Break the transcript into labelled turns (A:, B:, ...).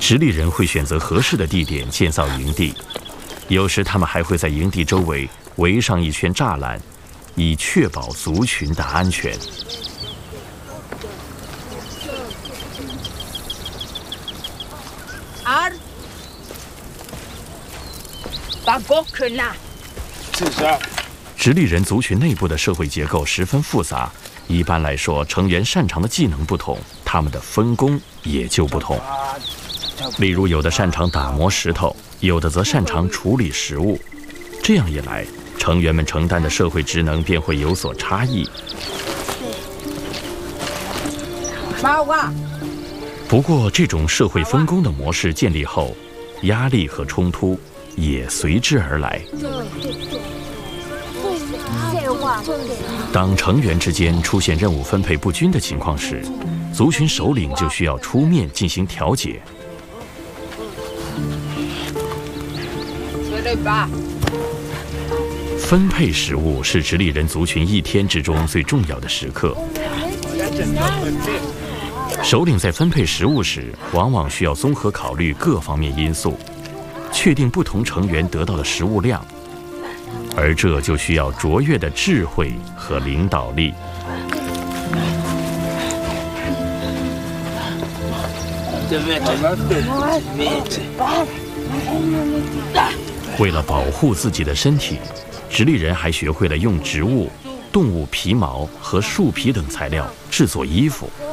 A: 直立人会选择合适的地点建造营地，有时他们还会在营地周围围上一圈栅栏，以确保族群的安全。直立人族群内部的社会结构十分复杂，一般来说，成员擅长的技能不同，他们的分工也就不同。例如，有的擅长打磨石头，有的则擅长处理食物。这样一来，成员们承担的社会职能便会有所差异。不过，这种社会分工的模式建立后，压力和冲突也随之而来。当成员之间出现任务分配不均的情况时，族群首领就需要出面进行调解。分配食物是直立人族群一天之中最重要的时刻。首领在分配食物时，往往需要综合考虑各方面因素，确定不同成员得到的食物量，而这就需要卓越的智慧和领导力。为了保护自己的身体，直立人还学会了用植物、动物皮毛和树皮等材料制作衣服。